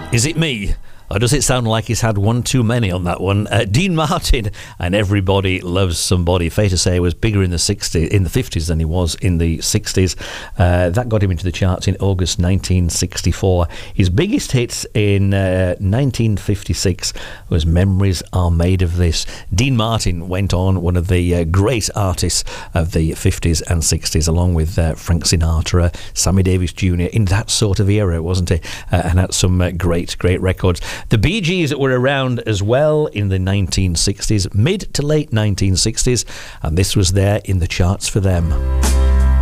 Is it me? Or does it sound like he's had one too many on that one? Dean Martin and Everybody Loves Somebody. Fair to say, he was bigger in the 50s than he was in the 60s. That got him into the charts in August 1964. His biggest hits in 1956 was Memories Are Made of This. Dean Martin went on, one of the great artists of the 50s and 60s, along with Frank Sinatra, Sammy Davis Jr., in that sort of era, wasn't he? And had some great records. The Bee Gees were around as well in the 1960s, mid to late 1960s, and this was there in the charts for them.